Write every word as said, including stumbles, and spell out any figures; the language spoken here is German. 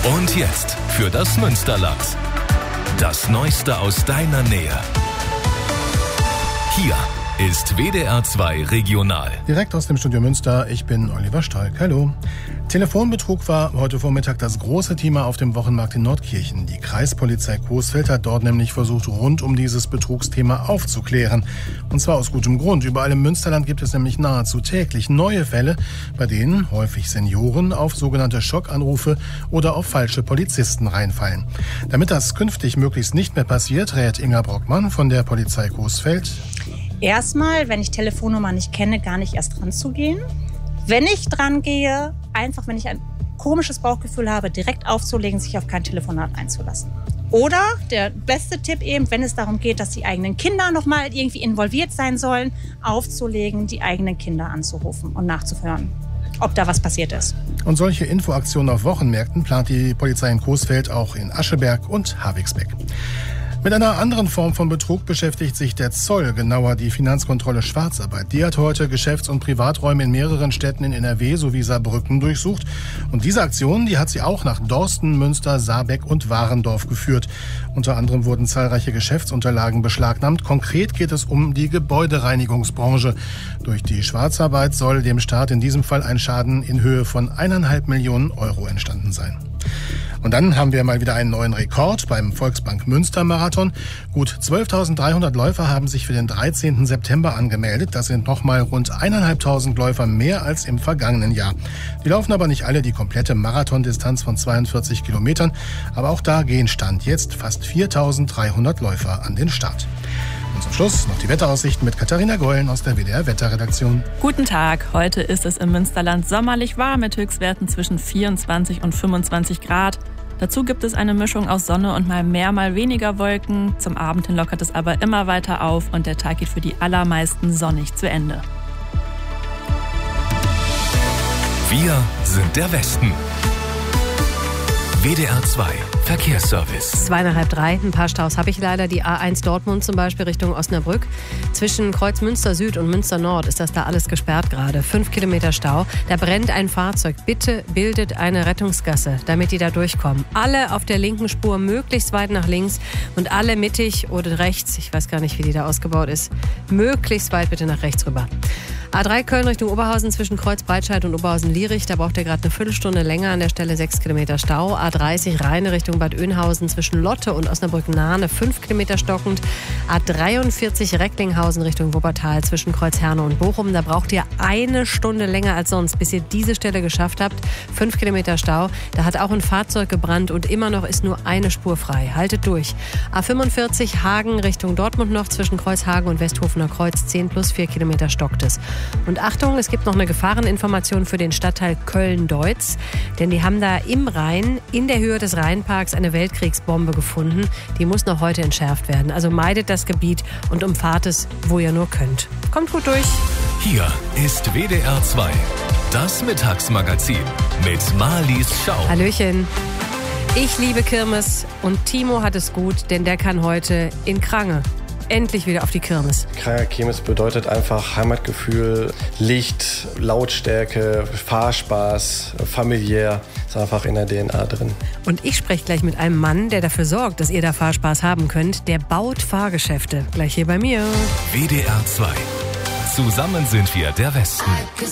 Und jetzt für das Münsterland. Das Neueste aus deiner Nähe. Hier ist W D R zwei Regional. Direkt aus dem Studio Münster, ich bin Oliver Stalk. Hallo. Telefonbetrug war heute Vormittag das große Thema auf dem Wochenmarkt in Nordkirchen. Die Kreispolizei Coesfeld hat dort nämlich versucht, rund um dieses Betrugsthema aufzuklären. Und zwar aus gutem Grund. Überall im Münsterland gibt es nämlich nahezu täglich neue Fälle, bei denen häufig Senioren auf sogenannte Schockanrufe oder auf falsche Polizisten reinfallen. Damit das künftig möglichst nicht mehr passiert, rät Inga Brockmann von der Polizei Coesfeld: Erstmal, wenn ich Telefonnummer nicht kenne, gar nicht erst dran zu gehen. Wenn ich dran gehe, einfach, wenn ich ein komisches Bauchgefühl habe, direkt aufzulegen, sich auf kein Telefonat einzulassen. Oder der beste Tipp eben, wenn es darum geht, dass die eigenen Kinder noch mal irgendwie involviert sein sollen, aufzulegen, die eigenen Kinder anzurufen und nachzuhören, ob da was passiert ist. Und solche Infoaktionen auf Wochenmärkten plant die Polizei in Coesfeld auch in Ascheberg und Havigsbeck. Mit einer anderen Form von Betrug beschäftigt sich der Zoll, genauer die Finanzkontrolle Schwarzarbeit. Die hat heute Geschäfts- und Privaträume in mehreren Städten in N R W sowie Saarbrücken durchsucht. Und diese Aktion, die hat sie auch nach Dorsten, Münster, Saarbeck und Warendorf geführt. Unter anderem wurden zahlreiche Geschäftsunterlagen beschlagnahmt. Konkret geht es um die Gebäudereinigungsbranche. Durch die Schwarzarbeit soll dem Staat in diesem Fall ein Schaden in Höhe von eineinhalb Millionen Euro entstanden sein. Und dann haben wir mal wieder einen neuen Rekord beim Volksbank Münster Marathon. Gut zwölftausenddreihundert Läufer haben sich für den dreizehnten September angemeldet. Das sind nochmal rund eineinhalbtausend Läufer mehr als im vergangenen Jahr. Die laufen aber nicht alle die komplette Marathondistanz von zweiundvierzig Kilometern. Aber auch da gehen Stand jetzt fast viertausenddreihundert Läufer an den Start. Und zum Schluss noch die Wetteraussichten mit Katharina Gollen aus der W D R Wetterredaktion. Guten Tag. Heute ist es im Münsterland sommerlich warm mit Höchstwerten zwischen vierundzwanzig und fünfundzwanzig Grad. Dazu gibt es eine Mischung aus Sonne und mal mehr, mal weniger Wolken. Zum Abend hin lockert es aber immer weiter auf und der Tag geht für die allermeisten sonnig zu Ende. Wir sind der Westen. W D R zwei Verkehrsservice. Zwei nach halb drei, ein paar Staus habe ich leider. Die A eins Dortmund zum Beispiel Richtung Osnabrück. Zwischen Kreuz Münster Süd und Münster Nord ist das da alles gesperrt gerade. Fünf Kilometer Stau. Da brennt ein Fahrzeug. Bitte bildet eine Rettungsgasse, damit die da durchkommen. Alle auf der linken Spur möglichst weit nach links und alle mittig oder rechts, ich weiß gar nicht, wie die da ausgebaut ist, möglichst weit bitte nach rechts rüber. A drei Köln Richtung Oberhausen zwischen Kreuz Breitscheid und Oberhausen-Lierich. Da braucht ihr gerade eine Viertelstunde länger, an der Stelle sechs Kilometer Stau. A dreißig Rheine Richtung Bad Oeynhausen zwischen Lotte und Osnabrück-Nahne fünf Kilometer stockend. A dreiundvierzig Recklinghausen Richtung Wuppertal zwischen Kreuz Herne und Bochum. Da braucht ihr eine Stunde länger als sonst, bis ihr diese Stelle geschafft habt. fünf Kilometer Stau. Da hat auch ein Fahrzeug gebrannt und immer noch ist nur eine Spur frei. Haltet durch. A fünfundvierzig Hagen Richtung Dortmund noch zwischen Kreuz Hagen und Westhofener Kreuz zehn plus vier Kilometer stockt es. Und Achtung, es gibt noch eine Gefahreninformation für den Stadtteil Köln-Deutz. Denn die haben da im Rhein, in der Höhe des Rheinparks, eine Weltkriegsbombe gefunden. Die muss noch heute entschärft werden. Also meidet das Gebiet und umfahrt es, wo ihr nur könnt. Kommt gut durch. Hier ist W D R zwei, das Mittagsmagazin mit Marlies Schau. Hallöchen. Ich liebe Kirmes und Timo hat es gut, denn der kann heute in Krange endlich wieder auf die Kirmes. Kranger Kirmes bedeutet einfach Heimatgefühl, Licht, Lautstärke, Fahrspaß, familiär. Ist einfach in der D N A drin. Und ich spreche gleich mit einem Mann, der dafür sorgt, dass ihr da Fahrspaß haben könnt. Der baut Fahrgeschäfte. Gleich hier bei mir. W D R zwei. Zusammen sind wir der Westen.